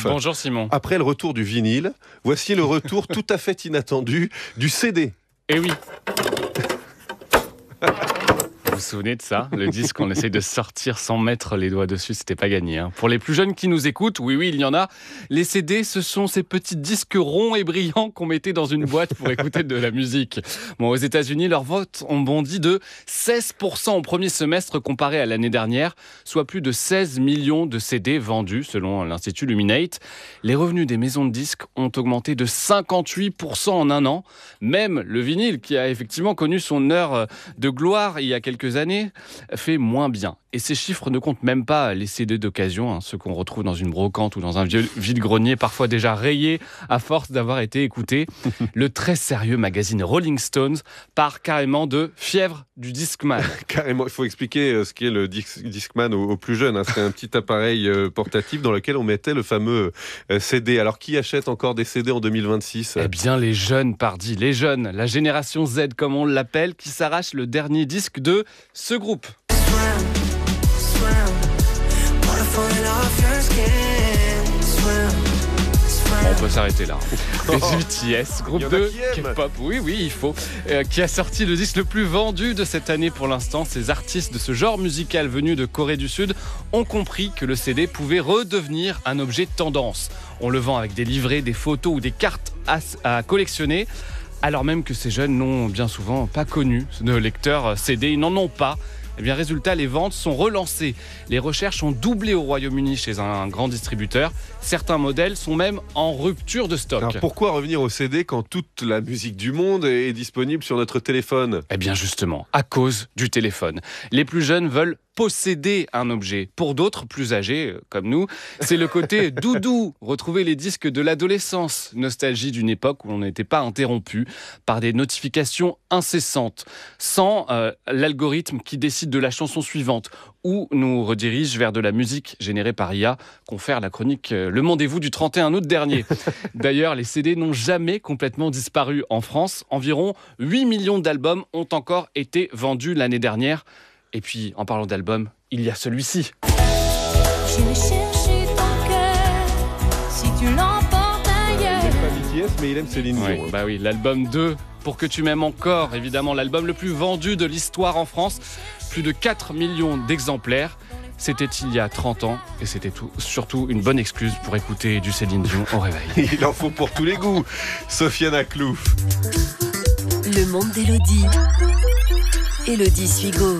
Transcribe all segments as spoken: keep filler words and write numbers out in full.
Aklouf. Bonjour Simon. Après le retour du vinyle, voici le retour tout à fait inattendu du C D. Eh oui. Vous vous souvenez de ça? Le disque, on essaye de sortir sans mettre les doigts dessus, c'était pas gagné. Hein. Pour les plus jeunes qui nous écoutent, oui, oui, il y en a. Les C D, ce sont ces petits disques ronds et brillants qu'on mettait dans une boîte pour écouter de la musique. Bon, aux États-Unis, leurs ventes ont bondi de seize pour cent au premier semestre comparé à l'année dernière, soit plus de seize millions de C D vendus, selon l'Institut Luminate. Les revenus des maisons de disques ont augmenté de cinquante-huit pour cent en un an. Même le vinyle, qui a effectivement connu son heure de gloire il y a quelques années, fait moins bien. Et ces chiffres ne comptent même pas les C D d'occasion, hein, ceux qu'on retrouve dans une brocante ou dans un vieux vide-grenier, parfois déjà rayés à force d'avoir été écoutés. Le très sérieux magazine Rolling Stones part carrément de fièvre du Discman. Carrément, il faut expliquer ce qu'est le Discman aux, aux plus jeunes. Hein. C'est un petit appareil euh, portatif dans lequel on mettait le fameux euh, C D. Alors, qui achète encore des C D en deux mille vingt-six? Eh bien, les jeunes, pardi, les jeunes, la génération Z, comme on l'appelle, qui s'arrache le dernier disque de ce groupe. On peut s'arrêter là. Les B T S, groupe de K-pop, oui, oui, il faut, euh, qui a sorti le disque le plus vendu de cette année pour l'instant. Ces artistes de ce genre musical venus de Corée du Sud ont compris que le C D pouvait redevenir un objet tendance. On le vend avec des livrets, des photos ou des cartes à, à collectionner, alors même que ces jeunes n'ont bien souvent pas connu de lecteur C D, ils n'en ont pas. Eh bien, résultat, les ventes sont relancées. Les recherches ont doublé au Royaume-Uni chez un grand distributeur. Certains modèles sont même en rupture de stock. Alors pourquoi revenir au C D quand toute la musique du monde est disponible sur notre téléphone? Eh bien justement, à cause du téléphone. Les plus jeunes veulent posséder un objet. Pour d'autres, plus âgés, comme nous, c'est le côté doudou, retrouver les disques de l'adolescence, nostalgie d'une époque où on n'était pas interrompu par des notifications incessantes, sans euh, l'algorithme qui décide de la chanson suivante, ou nous redirige vers de la musique générée par I A, confère la chronique euh, Le Monde et vous du trente et un août dernier. D'ailleurs, les C D n'ont jamais complètement disparu en France. Environ huit millions d'albums ont encore été vendus l'année dernière. Et puis, en parlant d'album, il y a celui-ci. Je vais chercher ton cœur, si tu l'emportes ailleurs. Il n'aime pas B T S, mais il aime Céline Dion. Oui, bah oui, l'album deux, Pour que tu m'aimes encore, évidemment, l'album le plus vendu de l'histoire en France. Plus de quatre millions d'exemplaires. C'était il y a trente ans et c'était tout, surtout une bonne excuse pour écouter du Céline Dion au réveil. Il en faut pour tous les goûts. Sofiane Aklouf. Le monde d'Élodie. Élodie Suigo.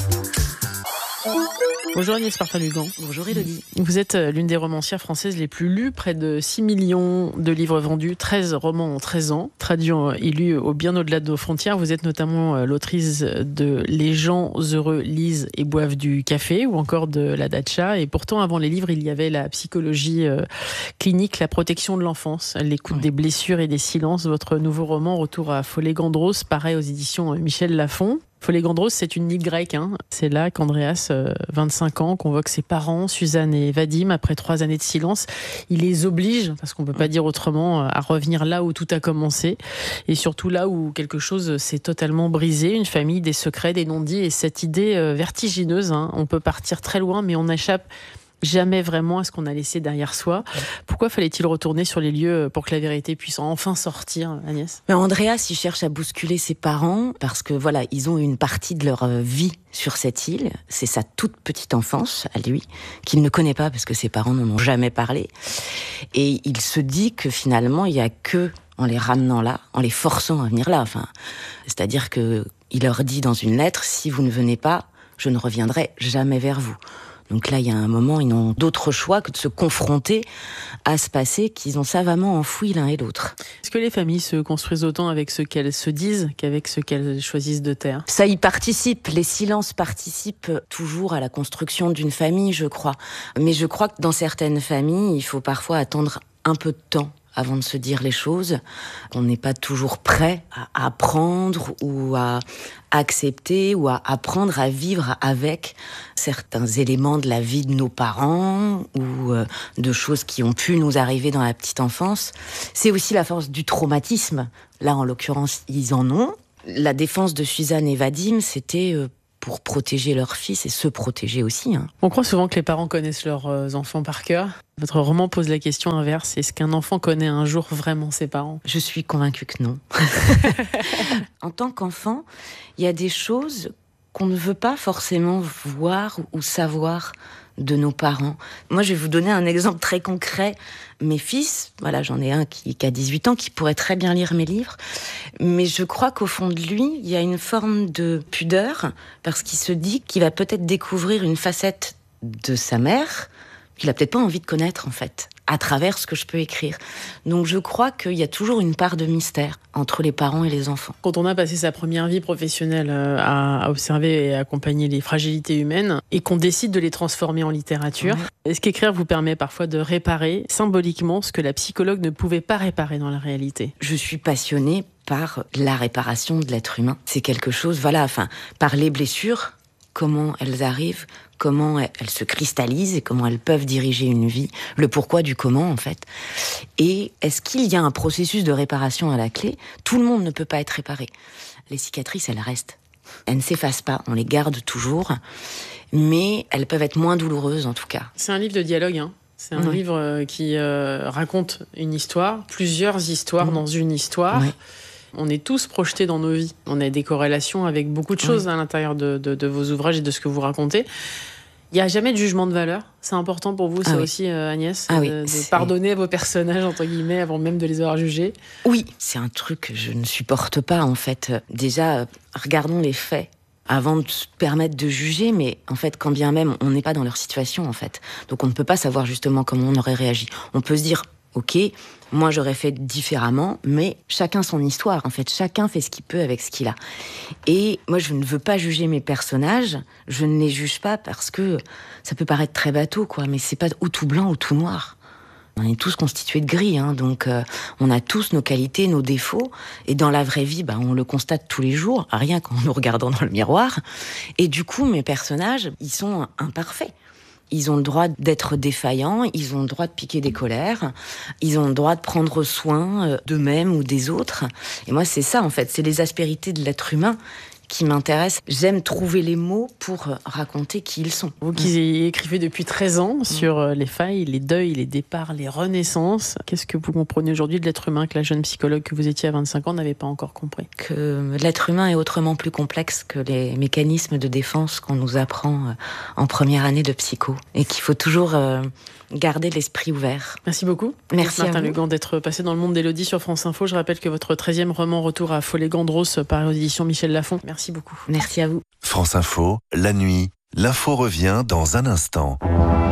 Bonjour Agnès Partalugan. Bonjour Élodie. Vous êtes l'une des romancières françaises les plus lues, près de six millions de livres vendus, treize romans en treize ans, traduits et lus au bien au-delà de nos frontières. Vous êtes notamment l'autrice de Les gens heureux lisent et boivent du café ou encore de La Datcha. Et pourtant, avant les livres, il y avait la psychologie clinique, la protection de l'enfance, l'écoute oui. des blessures et des silences. Votre nouveau roman, Retour à Folegandros, paraît aux éditions Michel Lafon. Folegandros, c'est une île grecque. Hein. C'est là qu'Andreas, euh, vingt-cinq ans, convoque ses parents, Suzanne et Vadim, après trois années de silence. Il les oblige, parce qu'on ne peut pas dire autrement, à revenir là où tout a commencé. Et surtout là où quelque chose s'est totalement brisé. Une famille, des secrets, des non-dits. Et cette idée euh, vertigineuse, hein. On peut partir très loin, mais on n'échappe jamais vraiment à ce qu'on a laissé derrière soi. Pourquoi fallait-il retourner sur les lieux pour que la vérité puisse enfin sortir, Agnès ? Mais Andreas, il cherche à bousculer ses parents parce que voilà, ils ont une partie de leur vie sur cette île. C'est sa toute petite enfance à lui, qu'il ne connaît pas parce que ses parents n'en ont jamais parlé. Et il se dit que finalement, il y a que en les ramenant là, en les forçant à venir là. Enfin, c'est-à-dire que il leur dit dans une lettre, si vous ne venez pas, je ne reviendrai jamais vers vous. Donc là, il y a un moment, ils n'ont d'autre choix que de se confronter à ce passé qu'ils ont savamment enfoui l'un et l'autre. Est-ce que les familles se construisent autant avec ce qu'elles se disent qu'avec ce qu'elles choisissent de taire ? Ça y participe. Les silences participent toujours à la construction d'une famille, je crois. Mais je crois que dans certaines familles, il faut parfois attendre un peu de temps avant de se dire les choses. On n'est pas toujours prêt à apprendre ou à accepter ou à apprendre à vivre avec certains éléments de la vie de nos parents ou de choses qui ont pu nous arriver dans la petite enfance. C'est aussi la force du traumatisme. Là, en l'occurrence, ils en ont. La défense de Suzanne et Vadim, c'était pour protéger leur fils et se protéger aussi. Hein. On croit souvent que les parents connaissent leurs euh, enfants par cœur. Votre roman pose la question inverse. Est-ce qu'un enfant connaît un jour vraiment ses parents ? Je suis convaincue que non. En tant qu'enfant, il y a des choses qu'on ne veut pas forcément voir ou savoir de nos parents. Moi, je vais vous donner un exemple très concret. Mes fils, voilà, j'en ai un qui, qui a dix-huit ans, qui pourrait très bien lire mes livres, mais je crois qu'au fond de lui, il y a une forme de pudeur, parce qu'il se dit qu'il va peut-être découvrir une facette de sa mère qu'il a peut-être pas envie de connaître, en fait, à travers ce que je peux écrire. Donc je crois qu'il y a toujours une part de mystère entre les parents et les enfants. Quand on a passé sa première vie professionnelle à observer et accompagner les fragilités humaines et qu'on décide de les transformer en littérature, ouais. Est-ce qu'écrire vous permet parfois de réparer symboliquement ce que la psychologue ne pouvait pas réparer dans la réalité ? Je suis passionnée par la réparation de l'être humain. C'est quelque chose, voilà, enfin, par les blessures, comment elles arrivent, comment elles se cristallisent et comment elles peuvent diriger une vie, le pourquoi du comment en fait. Et est-ce qu'il y a un processus de réparation à la clé ? Tout le monde ne peut pas être réparé. Les cicatrices, elles restent. Elles ne s'effacent pas, on les garde toujours, mais elles peuvent être moins douloureuses en tout cas. C'est un livre de dialogue, hein. C'est un oui. livre qui euh, raconte une histoire, plusieurs histoires mmh. dans une histoire. Oui. On est tous projetés dans nos vies. On a des corrélations avec beaucoup de choses oui. à l'intérieur de, de, de vos ouvrages et de ce que vous racontez. Il n'y a jamais de jugement de valeur. C'est important pour vous, ah ça oui. aussi, euh, Agnès, ah de, oui, de pardonner à vos personnages, entre guillemets, avant même de les avoir jugés. Oui, c'est un truc que je ne supporte pas, en fait. Déjà, regardons les faits avant de se permettre de juger, mais en fait, quand bien même, on n'est pas dans leur situation, en fait. Donc on ne peut pas savoir justement comment on aurait réagi. On peut se dire... Ok, moi j'aurais fait différemment, mais chacun son histoire, en fait. Chacun fait ce qu'il peut avec ce qu'il a. Et moi, je ne veux pas juger mes personnages, je ne les juge pas parce que ça peut paraître très bateau, quoi, mais c'est pas ou tout blanc ou tout noir. On est tous constitués de gris, hein, donc euh, on a tous nos qualités, nos défauts, et dans la vraie vie, bah, on le constate tous les jours, rien qu'en nous regardant dans le miroir. Et du coup, mes personnages, ils sont imparfaits. Ils ont le droit d'être défaillants, ils ont le droit de piquer des colères, ils ont le droit de prendre soin d'eux-mêmes ou des autres. Et moi, c'est ça, en fait, c'est les aspérités de l'être humain qui m'intéressent. J'aime trouver les mots pour raconter qui ils sont. Vous qui écrivez depuis treize ans sur les failles, les deuils, les départs, les renaissances, qu'est-ce que vous comprenez aujourd'hui de l'être humain que la jeune psychologue que vous étiez à vingt-cinq ans n'avait pas encore compris ? Que l'être humain est autrement plus complexe que les mécanismes de défense qu'on nous apprend en première année de psycho. Et qu'il faut toujours garder l'esprit ouvert. Merci beaucoup. Merci Martin à vous. Legand d'être passé dans le monde d'Élodie sur France Info. Je rappelle que votre treizième roman Retour à Follet-Gandros par l'édition Michel Lafon. Merci beaucoup. Merci à vous. France Info, la nuit, l'info revient dans un instant.